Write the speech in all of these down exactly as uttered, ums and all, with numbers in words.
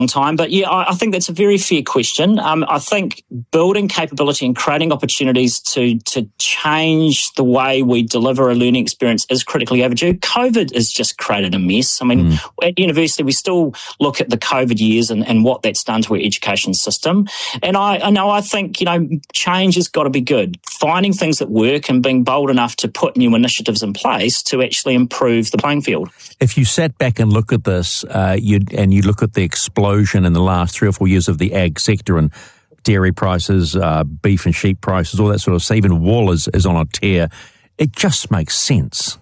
time. But yeah, I, I think that's a very fair question. Um, I think building capability and creating opportunities to to change the way we deliver a learning experience is critically overdue. COVID has just created a mess. I mean, mm. at university, we still look at the COVID years and, and what that's done to our education system. And I, I know I think, you know, change has got to be good. Finding things that work and being bold enough to put new initiatives in place to actually improve the playing field. If you sat back and look at this, uh, you'd, and you look at the explosion in the last three or four years of the ag sector and dairy prices, uh, beef and sheep prices, all that sort of stuff, even wool is, is on a tear, it just makes sense.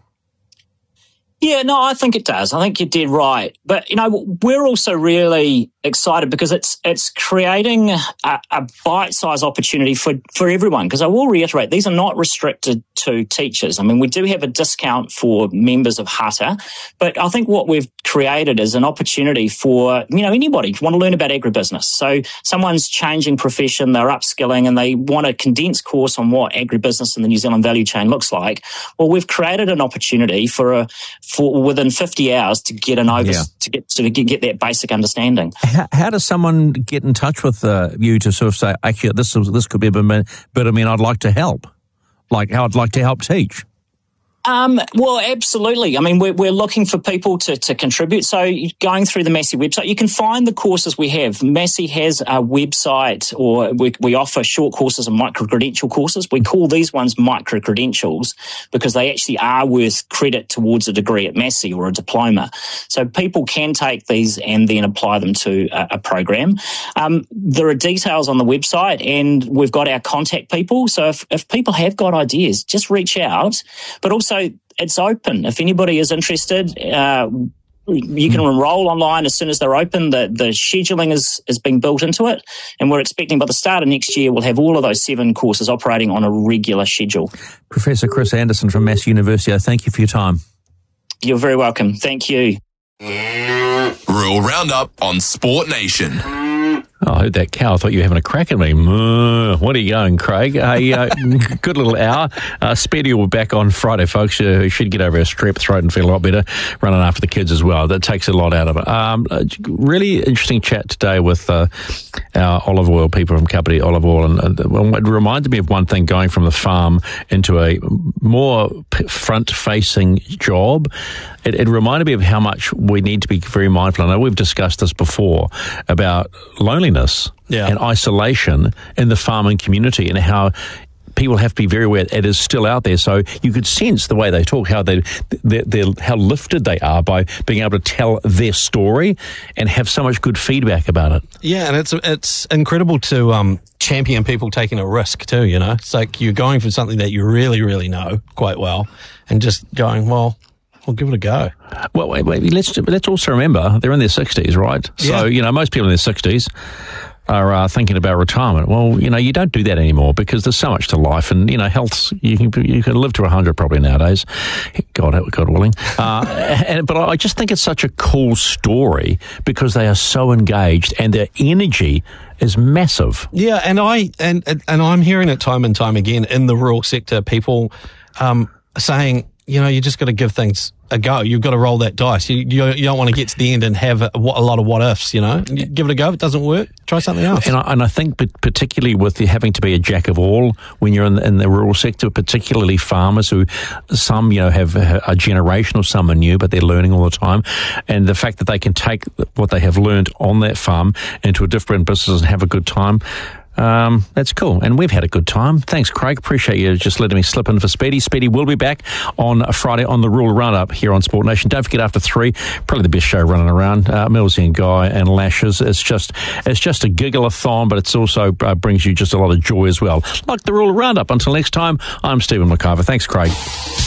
Yeah, no, I think it does. I think you're dead right. But, you know, we're also really excited because it's it's creating a, a bite-sized opportunity for, for everyone. Because I will reiterate, these are not restricted to teachers. I mean, we do have a discount for members of H U T A, but I think what we've created is an opportunity for, you know, anybody who want to learn about agribusiness. So someone's changing profession, they're upskilling, and they want a condensed course on what agribusiness in the New Zealand value chain looks like. Well, we've created an opportunity for a for within fifty hours to get an over yeah. to get to get, get that basic understanding. How, how does someone get in touch with uh, you to sort of say, actually, this this could be a bit, but I mean, I'd like to help, like how I'd like to help teach? Um, well, absolutely. I mean, we're, we're looking for people to, to contribute. So going through the Massey website, you can find the courses we have. Massey has a website, or we, we offer short courses and micro-credential courses. We call these ones micro-credentials because they actually are worth credit towards a degree at Massey or a diploma. So people can take these and then apply them to a, a program. Um, there are details on the website, and we've got our contact people. So if, if people have got ideas, just reach out. But also, So it's open. If anybody is interested, uh, you can enroll online as soon as they're open. The, the scheduling is, is being built into it, and we're expecting by the start of next year we'll have all of those seven courses operating on a regular schedule. Professor Chris Anderson from Massey University, thank you for your time. You're very welcome. Thank you. Rural Roundup on Sport Nation. Oh, I heard that cow. I thought you were having a crack at me. Moo. What are you going, Craig? Hey, uh, good little hour. Uh, Speedy will be back on Friday, folks. Uh, he should get over a strep throat and feel a lot better running after the kids as well. That takes a lot out of it. Um, really interesting chat today with uh, our olive oil people from Kapiti Olive Oil. And uh, it reminded me of one thing, going from the farm into a more front-facing job. It, it reminded me of how much we need to be very mindful. I know we've discussed this before about loneliness yeah. and isolation in the farming community, and how people have to be very aware it is still out there. So you could sense the way they talk, how they, they're, they're, how lifted they are by being able to tell their story and have so much good feedback about it. Yeah, and it's it's incredible to um, champion people taking a risk too. You know, it's like you're going for something that you really, really know quite well, and just going, well, we'll give it a go. Well, wait, wait, let's let's also remember they're in their sixties, right? Yeah. So, you know, most people in their sixties are uh, thinking about retirement. Well, you know, you don't do that anymore because there's so much to life, and, you know, health, you can you can live to one hundred probably nowadays, God, God willing. Uh, and, but I just think it's such a cool story because they are so engaged and their energy is massive. Yeah, and, I, and, and I'm hearing it time and time again in the rural sector, people um, saying, you know, you just got to give things a go. You've got to roll that dice. You, you, you don't want to get to the end and have a, a lot of what ifs, you know. You give it a go. If it doesn't work, try something else. And I, and I think particularly with the having to be a jack of all when you're in the, in the rural sector, particularly farmers who some, you know, have a generational, some are new, but they're learning all the time. And the fact that they can take what they have learned on that farm into a different business and have a good time, Um, that's cool. And we've had a good time. Thanks, Craig. Appreciate you just letting me slip in for Speedy. Speedy will be back on a Friday on the Rural Roundup here on Sport Nation. Don't forget, after three, probably the best show running around, uh, Millsy and Guy and Lashes. It's just it's just a giggle-a-thon, but it's also uh, brings you just a lot of joy as well. Like the Rural Roundup. Until next time, I'm Stephen McIver. Thanks, Craig.